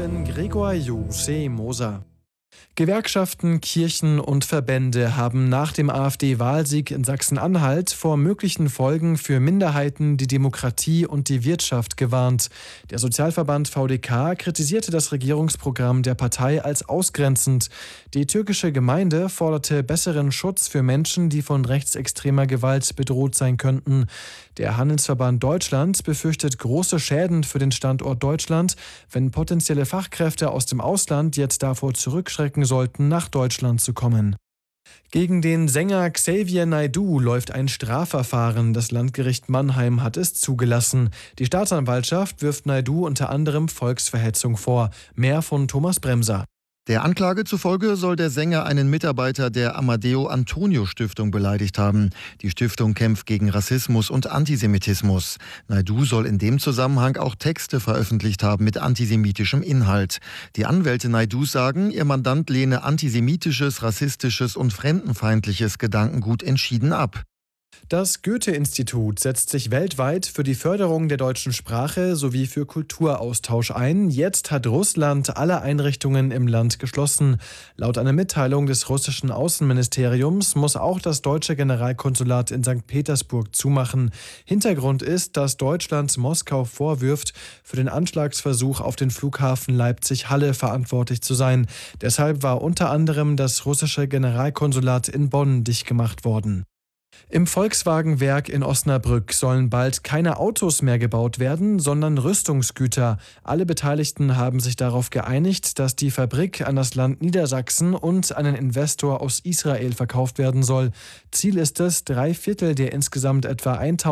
Nachrichten Gregor Jose-Moser. Gewerkschaften, Kirchen und Verbände haben nach dem AfD-Wahlsieg in Sachsen-Anhalt vor möglichen Folgen für Minderheiten, die Demokratie und die Wirtschaft gewarnt. Der Sozialverband VDK kritisierte das Regierungsprogramm der Partei als ausgrenzend. Die türkische Gemeinde forderte besseren Schutz für Menschen, die von rechtsextremer Gewalt bedroht sein könnten. Der Handelsverband Deutschland befürchtet große Schäden für den Standort Deutschland, wenn potenzielle Fachkräfte aus dem Ausland jetzt davor zurückschrecken sollten, nach Deutschland zu kommen. Gegen den Sänger Xavier Naidoo läuft ein Strafverfahren. Das Landgericht Mannheim hat es zugelassen. Die Staatsanwaltschaft wirft Naidoo unter anderem Volksverhetzung vor. Mehr von Thomas Bremser. Der Anklage zufolge soll der Sänger einen Mitarbeiter der Amadeo Antonio Stiftung beleidigt haben. Die Stiftung kämpft gegen Rassismus und Antisemitismus. Naidoo soll in dem Zusammenhang auch Texte veröffentlicht haben mit antisemitischem Inhalt. Die Anwälte Naidoos sagen, ihr Mandant lehne antisemitisches, rassistisches und fremdenfeindliches Gedankengut entschieden ab. Das Goethe-Institut setzt sich weltweit für die Förderung der deutschen Sprache sowie für Kulturaustausch ein. Jetzt hat Russland alle Einrichtungen im Land geschlossen. Laut einer Mitteilung des russischen Außenministeriums muss auch das deutsche Generalkonsulat in St. Petersburg zumachen. Hintergrund ist, dass Deutschland Moskau vorwirft, für den Anschlagsversuch auf den Flughafen Leipzig-Halle verantwortlich zu sein. Deshalb war unter anderem das russische Generalkonsulat in Bonn dicht gemacht worden. Im Volkswagen-Werk in Osnabrück sollen bald keine Autos mehr gebaut werden, sondern Rüstungsgüter. Alle Beteiligten haben sich darauf geeinigt, dass die Fabrik an das Land Niedersachsen und einen Investor aus Israel verkauft werden soll. Ziel ist es, 3/4 der insgesamt etwa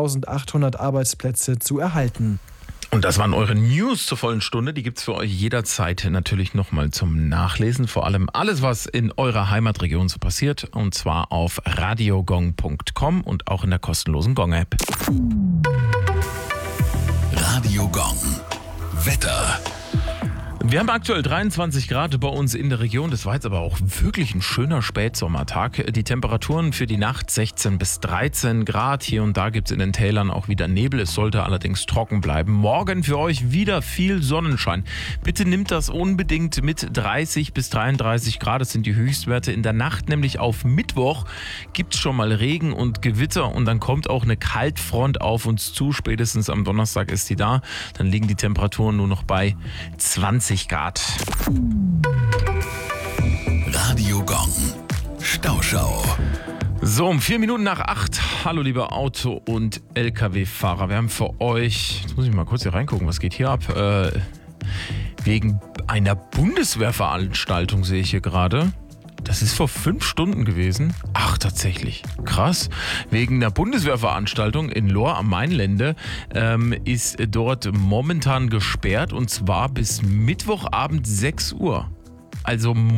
1800 Arbeitsplätze zu erhalten. Und das waren eure News zur vollen Stunde. Die gibt's für euch jederzeit natürlich nochmal zum Nachlesen. Vor allem alles, was in eurer Heimatregion so passiert. Und zwar auf radiogong.com und auch in der kostenlosen Gong-App. Radio Gong. Wetter. Wir haben aktuell 23 Grad bei uns in der Region. Das war jetzt aber auch wirklich ein schöner Spätsommertag. Die Temperaturen für die Nacht 16 bis 13 Grad. Hier und da gibt es in den Tälern auch wieder Nebel. Es sollte allerdings trocken bleiben. Morgen für euch wieder viel Sonnenschein. Bitte nimmt das unbedingt mit. 30 bis 33 Grad. Das sind die Höchstwerte. In der Nacht, nämlich auf Mittwoch, gibt es schon mal Regen und Gewitter. Und dann kommt auch eine Kaltfront auf uns zu. Spätestens am Donnerstag ist die da. Dann liegen die Temperaturen nur noch bei 20 Grad. Radio Gong. Stauschau. So, um 4 Minuten nach 8. Hallo, liebe Auto- und LKW-Fahrer. Wir haben für euch, jetzt muss ich mal kurz hier reingucken, was geht hier ab? Wegen einer Bundeswehrveranstaltung sehe ich hier gerade. Das ist vor 5 Stunden gewesen. Ach, tatsächlich. Krass. Wegen einer Bundeswehrveranstaltung in Lohr am Mainlände ist dort momentan gesperrt und zwar bis Mittwochabend 6 Uhr. Also